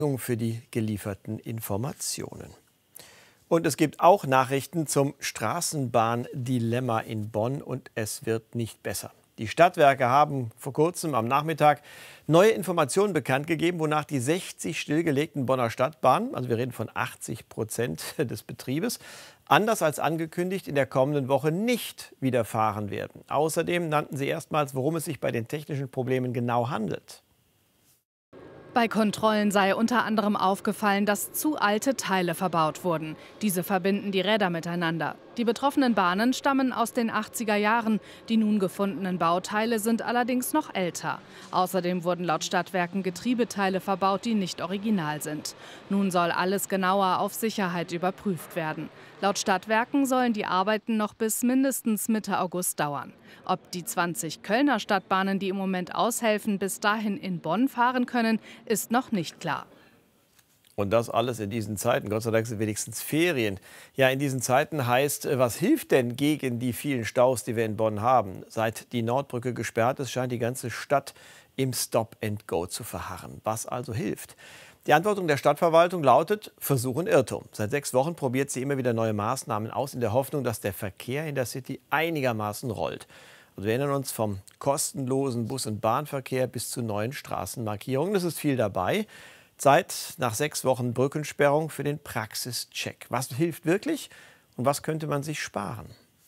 für die gelieferten Informationen. Und es gibt auch Nachrichten zum Straßenbahndilemma in Bonn und es wird nicht besser. Die Stadtwerke haben vor kurzem am Nachmittag neue Informationen bekannt gegeben, wonach die 60 stillgelegten Bonner Stadtbahnen, also wir reden von 80% des Betriebes, anders als angekündigt in der kommenden Woche nicht wieder fahren werden. Außerdem nannten sie erstmals, worum es sich bei den technischen Problemen genau handelt. Bei Kontrollen sei unter anderem aufgefallen, dass zu alte Teile verbaut wurden. Diese verbinden die Räder miteinander. Die betroffenen Bahnen stammen aus den 80er Jahren. Die nun gefundenen Bauteile sind allerdings noch älter. Außerdem wurden laut Stadtwerken Getriebeteile verbaut, die nicht original sind. Nun soll alles genauer auf Sicherheit überprüft werden. Laut Stadtwerken sollen die Arbeiten noch bis mindestens Mitte August dauern. Ob die 20 Kölner Stadtbahnen, die im Moment aushelfen, bis dahin in Bonn fahren können, ist noch nicht klar. Und das alles in diesen Zeiten. Gott sei Dank sind wenigstens Ferien. Ja, in diesen Zeiten heißt, was hilft denn gegen die vielen Staus, die wir in Bonn haben? Seit die Nordbrücke gesperrt ist, scheint die ganze Stadt im Stop-and-Go zu verharren. Was also hilft? Die Antwortung der Stadtverwaltung lautet Versuch und Irrtum. Seit 6 Wochen probiert sie immer wieder neue Maßnahmen aus, in der Hoffnung, dass der Verkehr in der City einigermaßen rollt. Und wir erinnern uns vom kostenlosen Bus- und Bahnverkehr bis zu neuen Straßenmarkierungen. Es ist viel dabei. Zeit nach 6 Wochen Brückensperrung für den Praxischeck. Was hilft wirklich und was könnte man sich sparen?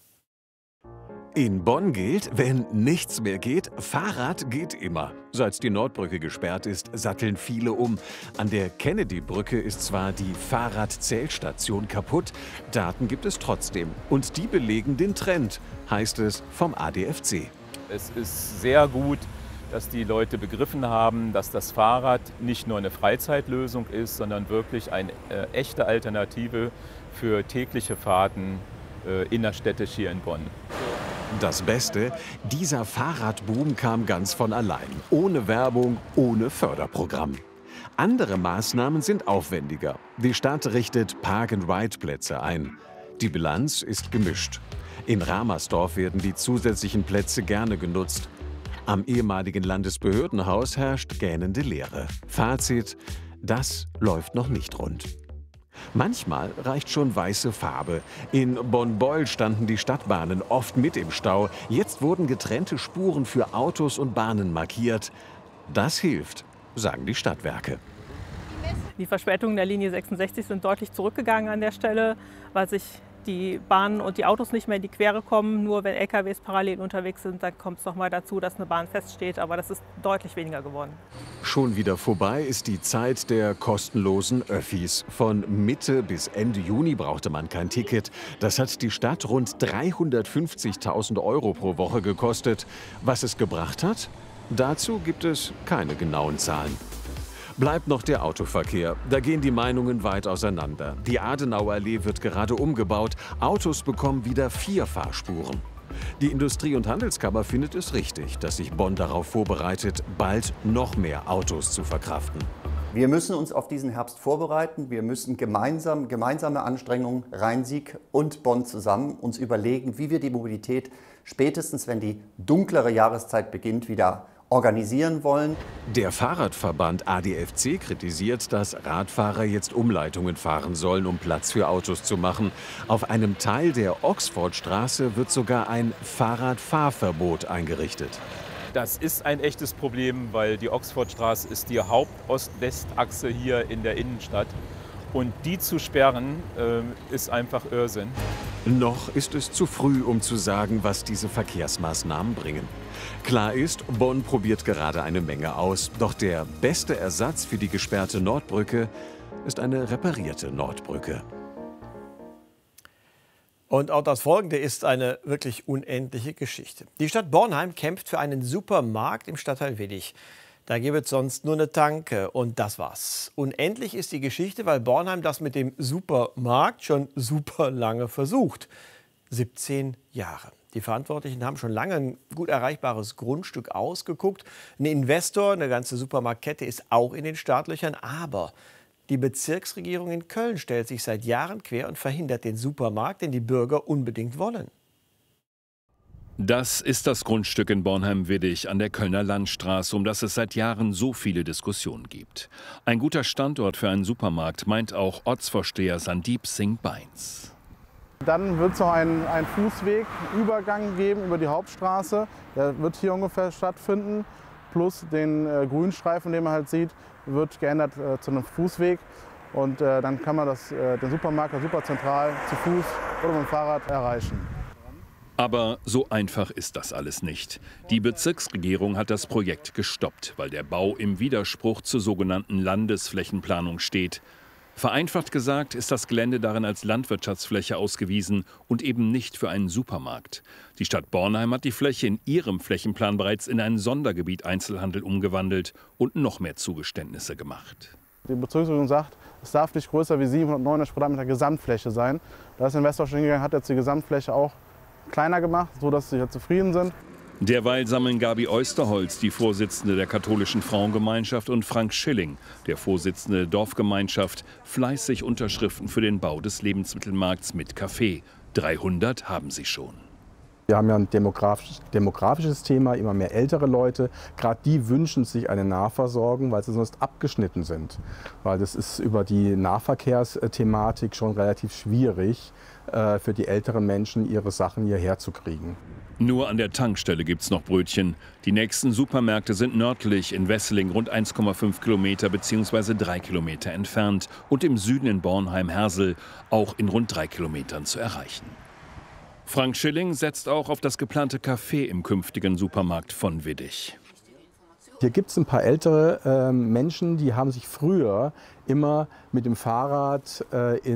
In Bonn gilt, wenn nichts mehr geht, Fahrrad geht immer. Seit die Nordbrücke gesperrt ist, satteln viele um. An der Kennedy-Brücke ist zwar die Fahrradzählstation kaputt, Daten gibt es trotzdem. Und die belegen den Trend, heißt es vom ADFC. Es ist sehr gut, dass die Leute begriffen haben, dass das Fahrrad nicht nur eine Freizeitlösung ist, sondern wirklich eine echte Alternative für tägliche Fahrten innerstädtisch hier in Bonn. Das Beste, dieser Fahrradboom kam ganz von allein, ohne Werbung, ohne Förderprogramm. Andere Maßnahmen sind aufwendiger. Die Stadt richtet Park-and-Ride-Plätze ein. Die Bilanz ist gemischt. In Ramersdorf werden die zusätzlichen Plätze gerne genutzt. Am ehemaligen Landesbehördenhaus herrscht gähnende Leere. Fazit: Das läuft noch nicht rund. Manchmal reicht schon weiße Farbe. In Bonn-Beuel standen die Stadtbahnen oft mit im Stau. Jetzt wurden getrennte Spuren für Autos und Bahnen markiert. Das hilft, sagen die Stadtwerke. Die Verspätungen der Linie 66 sind deutlich zurückgegangen an der Stelle, weil sich die Bahnen und die Autos nicht mehr in die Quere kommen. Nur wenn LKWs parallel unterwegs sind, dann kommt es noch mal dazu, dass eine Bahn feststeht. Aber das ist deutlich weniger geworden. Schon wieder vorbei ist die Zeit der kostenlosen Öffis. Von Mitte bis Ende Juni brauchte man kein Ticket. Das hat die Stadt rund 350.000 € pro Woche gekostet. Was es gebracht hat? Dazu gibt es keine genauen Zahlen. Bleibt noch der Autoverkehr. Da gehen die Meinungen weit auseinander. Die Adenauerallee wird gerade umgebaut. Autos bekommen wieder 4 Fahrspuren. Die Industrie- und Handelskammer findet es richtig, dass sich Bonn darauf vorbereitet, bald noch mehr Autos zu verkraften. Wir müssen uns auf diesen Herbst vorbereiten. Wir müssen gemeinsame Anstrengungen, Rhein-Sieg und Bonn zusammen, uns überlegen, wie wir die Mobilität spätestens, wenn die dunklere Jahreszeit beginnt, wieder organisieren wollen. Der Fahrradverband ADFC kritisiert, dass Radfahrer jetzt Umleitungen fahren sollen, um Platz für Autos zu machen. Auf einem Teil der Oxfordstraße wird sogar ein Fahrradfahrverbot eingerichtet. Das ist ein echtes Problem, weil die Oxfordstraße ist die Haupt-Ost-West-Achse hier in der Innenstadt. Und die zu sperren, ist einfach Irrsinn. Noch ist es zu früh, um zu sagen, was diese Verkehrsmaßnahmen bringen. Klar ist, Bonn probiert gerade eine Menge aus. Doch der beste Ersatz für die gesperrte Nordbrücke ist eine reparierte Nordbrücke. Und auch das Folgende ist eine wirklich unendliche Geschichte. Die Stadt Bornheim kämpft für einen Supermarkt im Stadtteil Willich. Da gibt es sonst nur eine Tanke und das war's. Unendlich ist die Geschichte, weil Bornheim das mit dem Supermarkt schon super lange versucht. 17 Jahre. Die Verantwortlichen haben schon lange ein gut erreichbares Grundstück ausgeguckt. Ein Investor, eine ganze Supermarktkette ist auch in den Startlöchern. Aber die Bezirksregierung in Köln stellt sich seit Jahren quer und verhindert den Supermarkt, den die Bürger unbedingt wollen. Das ist das Grundstück in Bornheim-Widdig an der Kölner Landstraße, um das es seit Jahren so viele Diskussionen gibt. Ein guter Standort für einen Supermarkt, meint auch Ortsvorsteher Sandeep Singh Bains. Dann wird es noch einen Fußwegübergang geben über die Hauptstraße. Der wird hier ungefähr stattfinden. Plus den Grünstreifen, den man halt sieht, wird geändert zu einem Fußweg. Und dann kann man den Supermarkt super zentral zu Fuß oder mit dem Fahrrad erreichen. Aber so einfach ist das alles nicht. Die Bezirksregierung hat das Projekt gestoppt, weil der Bau im Widerspruch zur sogenannten Landesflächenplanung steht. Vereinfacht gesagt ist das Gelände darin als Landwirtschaftsfläche ausgewiesen und eben nicht für einen Supermarkt. Die Stadt Bornheim hat die Fläche in ihrem Flächenplan bereits in ein Sondergebiet Einzelhandel umgewandelt und noch mehr Zugeständnisse gemacht. Die Bezirksregierung sagt, es darf nicht größer wie 799 Quadratmeter Gesamtfläche sein. Da ist der Investor schon hingegangen, hat jetzt die Gesamtfläche auch kleiner gemacht, sodass sie hier zufrieden sind. Derweil sammeln Gabi Oysterholz, die Vorsitzende der katholischen Frauengemeinschaft, und Frank Schilling, der Vorsitzende der Dorfgemeinschaft, fleißig Unterschriften für den Bau des Lebensmittelmarkts mit Café. 300 haben sie schon. Wir haben ja ein demografisches Thema, immer mehr ältere Leute. Gerade die wünschen sich eine Nahversorgung, weil sie sonst abgeschnitten sind. Weil das ist über die Nahverkehrsthematik schon relativ schwierig für die älteren Menschen, ihre Sachen hierher zu kriegen. Nur an der Tankstelle gibt's noch Brötchen. Die nächsten Supermärkte sind nördlich in Wesseling rund 1,5 Kilometer bzw. 3 Kilometer entfernt und im Süden in Bornheim-Hersel auch in rund 3 Kilometern zu erreichen. Frank Schilling setzt auch auf das geplante Café im künftigen Supermarkt von Widdig. Hier gibt es ein paar ältere Menschen, die haben sich früher immer mit dem Fahrrad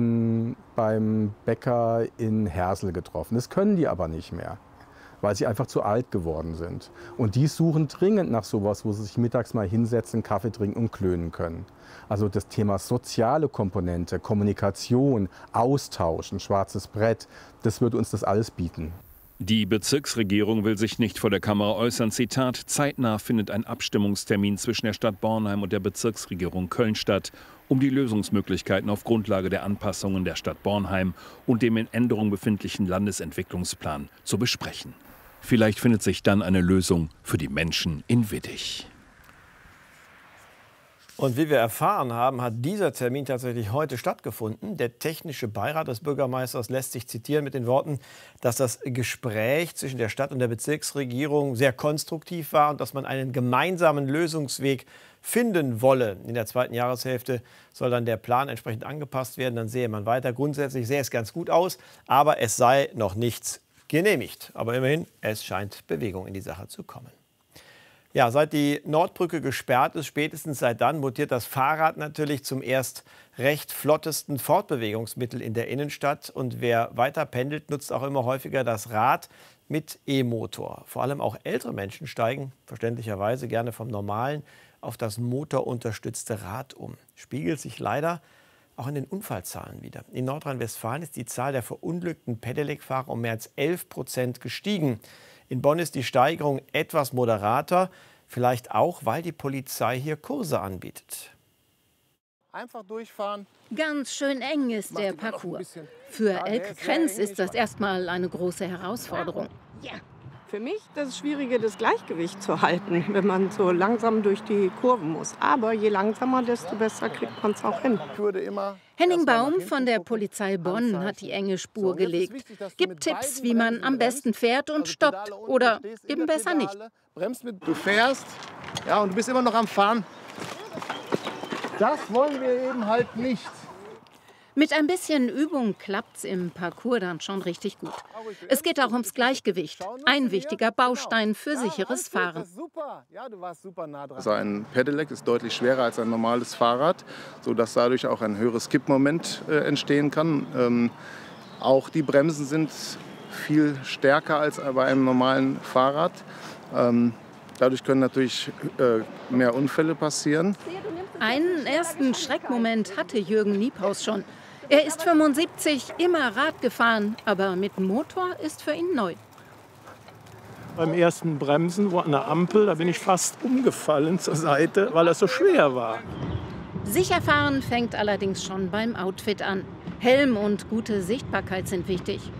beim Bäcker in Hersel getroffen. Das können die aber nicht mehr, weil sie einfach zu alt geworden sind. Und die suchen dringend nach sowas, wo sie sich mittags mal hinsetzen, Kaffee trinken und klönen können. Also das Thema soziale Komponente, Kommunikation, Austausch, ein schwarzes Brett, das würde uns das alles bieten. Die Bezirksregierung will sich nicht vor der Kamera äußern. Zitat: Zeitnah findet ein Abstimmungstermin zwischen der Stadt Bornheim und der Bezirksregierung Köln statt, um die Lösungsmöglichkeiten auf Grundlage der Anpassungen der Stadt Bornheim und dem in Änderung befindlichen Landesentwicklungsplan zu besprechen. Vielleicht findet sich dann eine Lösung für die Menschen in Widdig. Und wie wir erfahren haben, hat dieser Termin tatsächlich heute stattgefunden. Der technische Beirat des Bürgermeisters lässt sich zitieren mit den Worten, dass das Gespräch zwischen der Stadt und der Bezirksregierung sehr konstruktiv war und dass man einen gemeinsamen Lösungsweg finden wolle. In der zweiten Jahreshälfte soll dann der Plan entsprechend angepasst werden. Dann sehe man weiter. Grundsätzlich sähe es ganz gut aus, aber es sei noch nichts genehmigt. Aber immerhin, es scheint Bewegung in die Sache zu kommen. Ja, seit die Nordbrücke gesperrt ist, spätestens seit dann mutiert das Fahrrad natürlich zum erst recht flottesten Fortbewegungsmittel in der Innenstadt. Und wer weiter pendelt, nutzt auch immer häufiger das Rad mit E-Motor. Vor allem auch ältere Menschen steigen verständlicherweise gerne vom normalen auf das motorunterstützte Rad um. Spiegelt sich leider auch in den Unfallzahlen wieder. In Nordrhein-Westfalen ist die Zahl der verunglückten Pedelec-Fahrer um mehr als 11% gestiegen. In Bonn ist die Steigerung etwas moderater, vielleicht auch, weil die Polizei hier Kurse anbietet. Einfach durchfahren. Ganz schön eng ist der Parcours. Für Elke Krenz ist das erstmal eine große Herausforderung. Ja. Für mich das Schwierige, das Gleichgewicht zu halten, wenn man so langsam durch die Kurven muss. Aber je langsamer, desto besser kriegt man es auch hin. Henning Baum von der Polizei Bonn hat die enge Spur gelegt. Gibt Tipps, wie man am besten fährt und stoppt oder eben besser nicht. Du fährst, ja, und du bist immer noch am Fahren. Das wollen wir eben halt nicht. Mit ein bisschen Übung klappt's im Parcours dann schon richtig gut. Es geht auch ums Gleichgewicht. Ein wichtiger Baustein für sicheres Fahren. Also ein Pedelec ist deutlich schwerer als ein normales Fahrrad, sodass dadurch auch ein höheres Kippmoment entstehen kann. Auch die Bremsen sind viel stärker als bei einem normalen Fahrrad. Dadurch können natürlich mehr Unfälle passieren. Einen ersten Schreckmoment hatte Jürgen Niephaus schon. Er ist 75, immer Rad gefahren, aber mit Motor ist für ihn neu. Beim ersten Bremsen, wo an der Ampel, da bin ich fast umgefallen zur Seite, weil er so schwer war. Sicher fahren fängt allerdings schon beim Outfit an. Helm und gute Sichtbarkeit sind wichtig.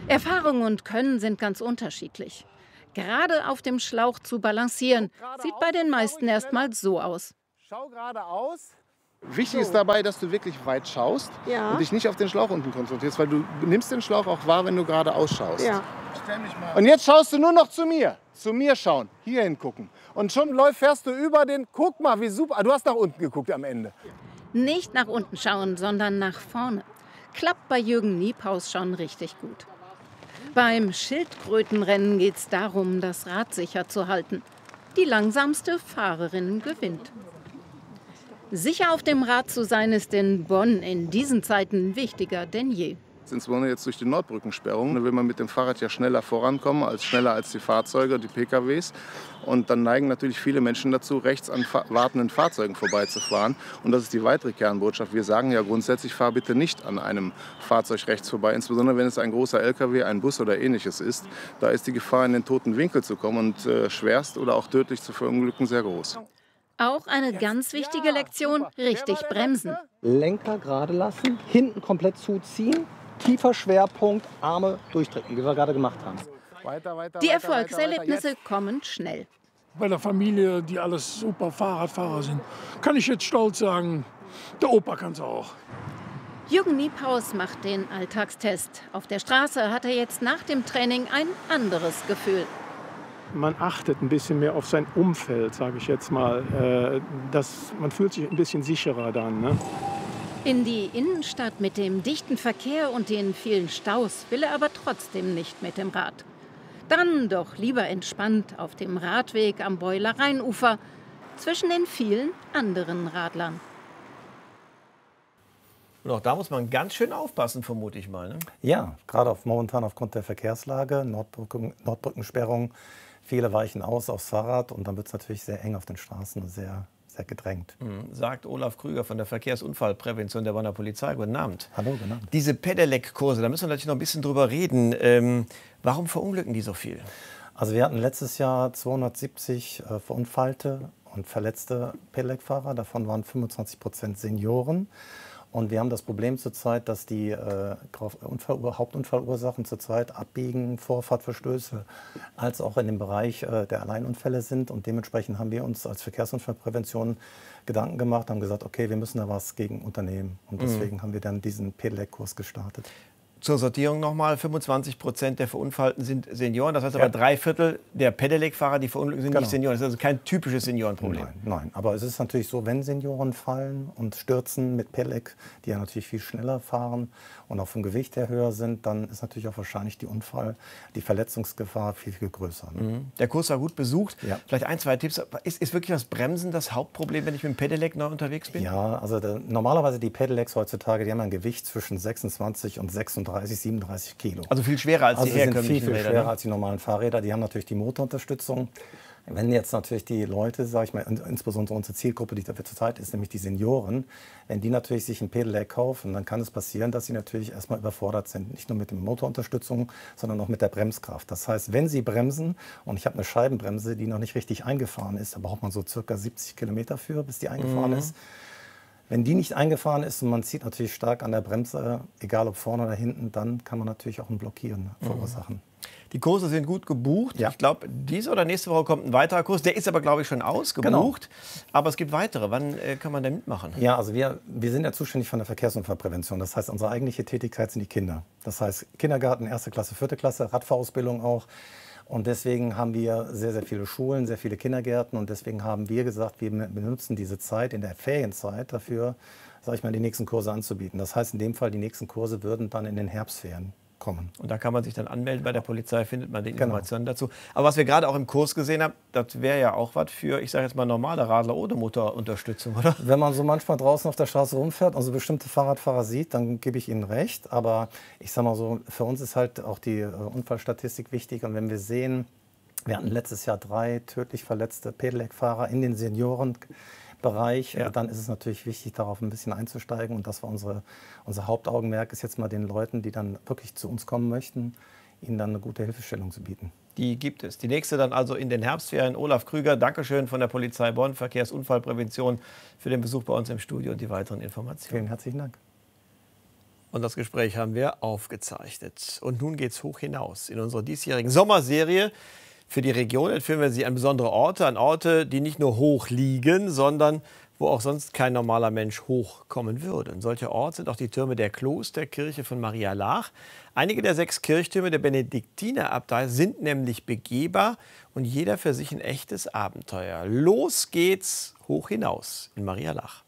Erfahrung und Können sind ganz unterschiedlich. Gerade auf dem Schlauch zu balancieren, sieht bei den meisten erstmal so aus. Schau geradeaus. Wichtig ist dabei, dass du wirklich weit schaust und dich nicht auf den Schlauch unten konzentrierst, weil du nimmst den Schlauch auch wahr, wenn du geradeaus schaust. Ja. Und jetzt schaust du nur noch zu mir schauen, hier hingucken. Und schon fährst du über den, guck mal, wie super, du hast nach unten geguckt am Ende. Nicht nach unten schauen, sondern nach vorne. Klappt bei Jürgen Niepaus schon richtig gut. Beim Schildkrötenrennen geht es darum, das Rad sicher zu halten. Die langsamste Fahrerin gewinnt. Sicher auf dem Rad zu sein, ist in Bonn in diesen Zeiten wichtiger denn je. Insbesondere jetzt durch die Nordbrückensperrung. Da will man mit dem Fahrrad ja schneller vorankommen, schneller als die Fahrzeuge, die PKWs. Und dann neigen natürlich viele Menschen dazu, rechts an wartenden Fahrzeugen vorbeizufahren. Und das ist die weitere Kernbotschaft. Wir sagen ja grundsätzlich, fahr bitte nicht an einem Fahrzeug rechts vorbei. Insbesondere wenn es ein großer LKW, ein Bus oder ähnliches ist. Da ist die Gefahr, in den toten Winkel zu kommen und schwerst oder auch tödlich zu verunglücken, sehr groß. Auch eine ganz wichtige Lektion, richtig bremsen. Lenker gerade lassen, hinten komplett zuziehen, tiefer Schwerpunkt, Arme durchdrücken, wie wir gerade gemacht haben. Die Erfolgserlebnisse kommen schnell. Bei der Familie, die alles super Fahrradfahrer sind, kann ich jetzt stolz sagen, der Opa kann es auch. Jürgen Niepaus macht den Alltagstest. Auf der Straße hat er jetzt nach dem Training ein anderes Gefühl. Man achtet ein bisschen mehr auf sein Umfeld, sage ich jetzt mal. Man fühlt sich ein bisschen sicherer dann. Ne? In die Innenstadt mit dem dichten Verkehr und den vielen Staus will er aber trotzdem nicht mit dem Rad. Dann doch lieber entspannt auf dem Radweg am Beuler Rheinufer zwischen den vielen anderen Radlern. Und auch da muss man ganz schön aufpassen, vermute ich mal. Ne? Ja, gerade momentan aufgrund der Verkehrslage, Nordbrückensperrung. Viele weichen aus aufs Fahrrad und dann wird es natürlich sehr eng auf den Straßen, sehr gedrängt. Sagt Olaf Krüger von der Verkehrsunfallprävention der Bonner Polizei. Guten Abend. Hallo, guten Abend. Diese Pedelec-Kurse, da müssen wir natürlich noch ein bisschen drüber reden. Warum verunglücken die so viel? Also wir hatten letztes Jahr 270 verunfallte und verletzte Pedelec-Fahrer. Davon waren 25% Senioren. Und wir haben das Problem zurzeit, dass die Hauptunfallursachen zurzeit Abbiegen, Vorfahrtverstöße, als auch in dem Bereich der Alleinunfälle sind. Und dementsprechend haben wir uns als Verkehrsunfallprävention Gedanken gemacht, haben gesagt, okay, wir müssen da was gegen unternehmen. Und deswegen haben wir dann diesen Pedelec-Kurs gestartet. Zur Sortierung nochmal, 25% der Verunfallten sind Senioren. Das heißt aber 3/4 der Pedelec-Fahrer, die verunglücken, sind nicht Senioren. Das ist also kein typisches Seniorenproblem. Nein, aber es ist natürlich so, wenn Senioren fallen und stürzen mit Pedelec, die ja natürlich viel schneller fahren und auch vom Gewicht her höher sind, dann ist natürlich auch wahrscheinlich die Verletzungsgefahr viel, viel größer. Ne? Der Kurs war gut besucht. Ja. Vielleicht 1, 2 Tipps. Ist wirklich das Bremsen das Hauptproblem, wenn ich mit dem Pedelec neu unterwegs bin? Ja, also normalerweise die Pedelecs heutzutage, die haben ein Gewicht zwischen 26 und 37 Kilo. Also viel schwerer als die herkömmlichen sind viel Räder, schwerer ne? als die normalen Fahrräder. Die haben natürlich die Motorunterstützung. Wenn jetzt natürlich die Leute, sage ich mal, insbesondere unsere Zielgruppe, die dafür zurzeit ist, nämlich die Senioren, wenn die natürlich sich ein Pedelec kaufen, dann kann es passieren, dass sie natürlich erstmal überfordert sind. Nicht nur mit der Motorunterstützung, sondern auch mit der Bremskraft. Das heißt, wenn sie bremsen, und ich habe eine Scheibenbremse, die noch nicht richtig eingefahren ist, da braucht man so circa 70 Kilometer für, bis die eingefahren ist. Wenn die nicht eingefahren ist und man zieht natürlich stark an der Bremse, egal ob vorne oder hinten, dann kann man natürlich auch ein Blockieren verursachen. Die Kurse sind gut gebucht. Ja. Ich glaube, diese oder nächste Woche kommt ein weiterer Kurs. Der ist aber, glaube ich, schon ausgebucht. Genau. Aber es gibt weitere. Wann kann man da mitmachen? Ja, also wir sind ja zuständig von der Verkehrsunfallprävention. Das heißt, unsere eigentliche Tätigkeit sind die Kinder. Das heißt, Kindergarten, 1. Klasse, 4. Klasse, Radfahrausbildung auch. Und deswegen haben wir sehr, sehr viele Schulen, sehr viele Kindergärten. Und deswegen haben wir gesagt, wir benutzen diese Zeit in der Ferienzeit dafür, sage ich mal, die nächsten Kurse anzubieten. Das heißt, in dem Fall, die nächsten Kurse würden dann in den Herbstferien kommen. Und da kann man sich dann anmelden bei der Polizei, findet man die Informationen dazu. Aber was wir gerade auch im Kurs gesehen haben, das wäre ja auch was für, ich sage jetzt mal, normale Radler ohne Motorunterstützung, oder? Wenn man so manchmal draußen auf der Straße rumfährt und so bestimmte Fahrradfahrer sieht, dann gebe ich Ihnen recht. Aber ich sage mal so, für uns ist halt auch die Unfallstatistik wichtig. Und wenn wir sehen, wir hatten letztes Jahr 3 tödlich verletzte Pedelec-Fahrer in den Seniorenbereich, dann ist es natürlich wichtig, darauf ein bisschen einzusteigen. Und das war unser Hauptaugenmerk, ist jetzt mal den Leuten, die dann wirklich zu uns kommen möchten, ihnen dann eine gute Hilfestellung zu bieten. Die gibt es. Die nächste dann also in den Herbstferien. Olaf Krüger, Dankeschön von der Polizei Bonn, Verkehrsunfallprävention, für den Besuch bei uns im Studio und die weiteren Informationen. Vielen herzlichen Dank. Und das Gespräch haben wir aufgezeichnet. Und nun geht's hoch hinaus. In unserer diesjährigen Sommerserie für die Region entführen wir Sie an besondere Orte, an Orte, die nicht nur hoch liegen, sondern wo auch sonst kein normaler Mensch hochkommen würde. Und solcher Ort sind auch die Türme der Klosterkirche von Maria Laach. Einige der 6 Kirchtürme der Benediktinerabtei sind nämlich begehbar und jeder für sich ein echtes Abenteuer. Los geht's hoch hinaus in Maria Laach.